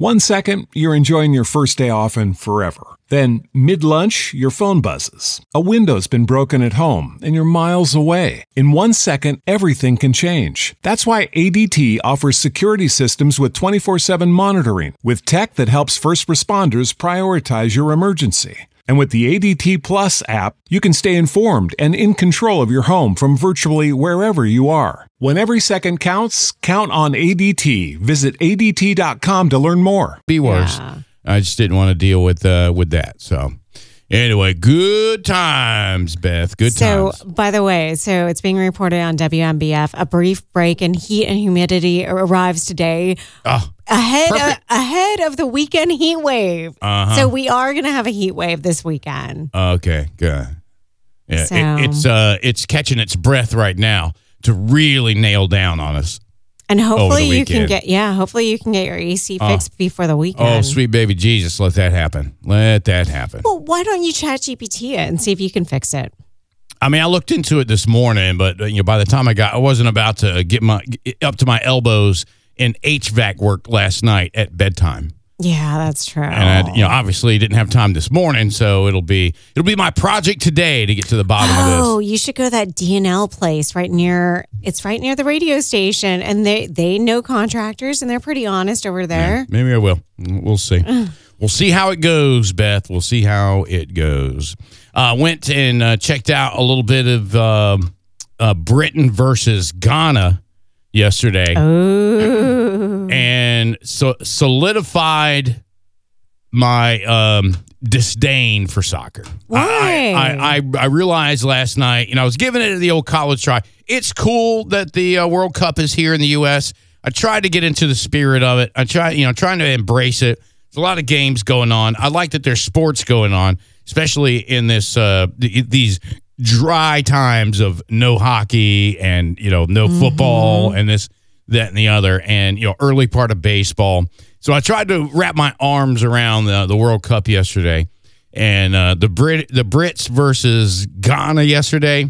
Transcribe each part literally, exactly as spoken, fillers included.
One second, you're enjoying your first day off and forever. Then, mid-lunch, your phone buzzes. A window's been broken at home, and you're miles away. In one second, everything can change. That's why A D T offers security systems with twenty-four seven monitoring, with tech that helps first responders prioritize your emergency. And with the A D T Plus app, you can stay informed and in control of your home from virtually wherever you are. When every second counts, count on A D T. Visit A D T dot com to learn more. Be worse. Yeah. I just didn't want to deal with uh, with that. So anyway, good times, Beth. Good so, times. So, by the way, so it's being reported on W M B F. A brief break in heat and humidity arrives today. Oh, ahead of, ahead of the weekend heat wave. Uh-huh. So we are going to have a heat wave this weekend. Okay, good. Yeah, so. it, it's uh, it's catching its breath right now to really nail down on us. And hopefully you can get, yeah, hopefully you can get your A C fixed oh. before the weekend. Oh, sweet baby Jesus, let that happen. Let that happen. Well, why don't you chat G P T it and see if you can fix it? I mean, I looked into it this morning, but you know, by the time I got, I wasn't about to get my up to my elbows in H V A C work last night at bedtime. Yeah, that's true. And I, you know, obviously didn't have time this morning, so it'll be it'll be my project today to get to the bottom oh, of this. Oh, you should go to that D and L place right near. It's right near the radio station, and they they know contractors, and they're pretty honest over there. Yeah, maybe I will. We'll see. We'll see how it goes, Beth. We'll see how it goes. Uh, went and uh, checked out a little bit of uh, uh, Britain versus Ghana yesterday. Oh. And so solidified my um, disdain for soccer. Why? I, I, I, I realized last night, you know, I was giving it the old college try. It's cool that the uh, World Cup is here in the U S. I tried to get into the spirit of it. I try, you know, trying to embrace it. There's a lot of games going on. I like that there's sports going on, especially in this uh, th- these dry times of no hockey and, you know, no football mm-hmm. and this, that, and the other, and, you know, early part of baseball. So I tried to wrap my arms around the, the World Cup yesterday, and uh, the Brit the Brits versus Ghana yesterday,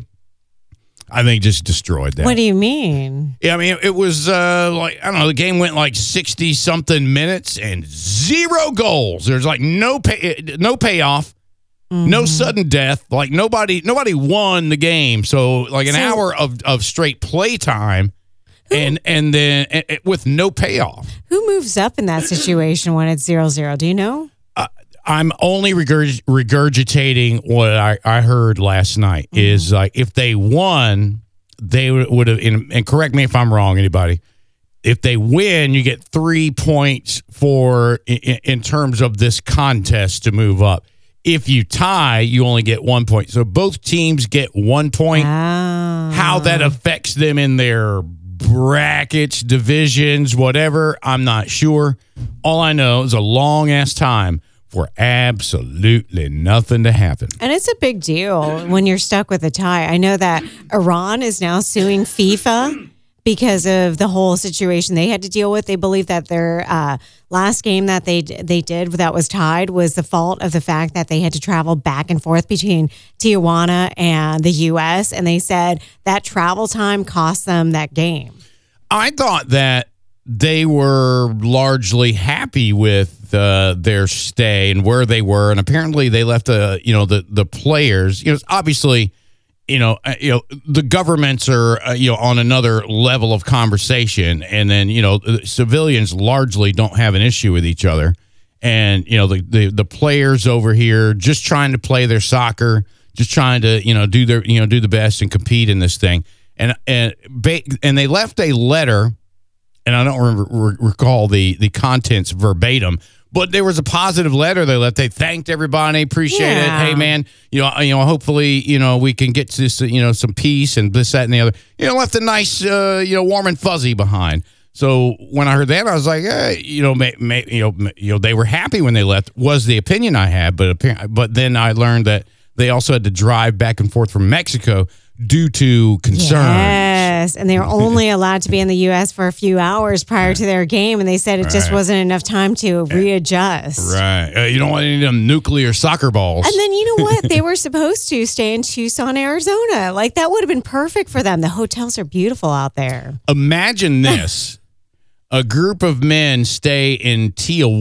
I think just destroyed that. What do you mean? Yeah, I mean, it was uh, like, I don't know, the game went like sixty-something minutes and zero goals. There's like no pay, no payoff. Mm-hmm. No sudden death. Like nobody nobody won the game. So like an so, hour of, of straight play time and and then and, and with no payoff. Who moves up in that situation when it's zero zero? Do you know? Uh, I'm only regurg- regurgitating what I, I heard last night mm-hmm. is like if they won, they would have, and correct me if I'm wrong, anybody. If they win, you get three points for in, in terms of this contest to move up. If you tie, you only get one point. So both teams get one point. Oh. How that affects them in their brackets, divisions, whatever, I'm not sure. All I know is a long-ass time for absolutely nothing to happen. And it's a big deal when you're stuck with a tie. I know that Iran is now suing FIFA because of the whole situation they had to deal with. They believe that their uh, last game that they they did that was tied was the fault of the fact that they had to travel back and forth between Tijuana and the U S, and they said that travel time cost them that game. I thought that they were largely happy with uh, their stay and where they were, and apparently they left uh, you know the the players. You know, obviously. You know, uh, you know, the governments are, uh, you know, on another level of conversation. And then, you know, the civilians largely don't have an issue with each other. And, you know, the, the, the players over here just trying to play their soccer, just trying to, you know, do their, you know, do the best and compete in this thing. And, and, and they left a letter, and I don't re- recall the, the contents verbatim, but there was a positive letter they left. They thanked everybody, appreciate yeah. it. Hey, man, you know, you know, hopefully, you know, we can get to this, you know, some peace and this, that, and the other. You know, left a nice, uh, you know, warm and fuzzy behind. So when I heard that, I was like, hey, you know, may, may, you know, you know, they were happy when they left. Was the opinion I had, but but then I learned that they also had to drive back and forth from Mexico due to concerns. Yes, and they were only allowed to be in the U S for a few hours prior right. to their game, and they said it right. just wasn't enough time to readjust. Right. Uh, you don't want any of them nuclear soccer balls. And then, you know what? They were supposed to stay in Tucson, Arizona. Like, that would have been perfect for them. The hotels are beautiful out there. Imagine this. A group of men stay in Tijuana.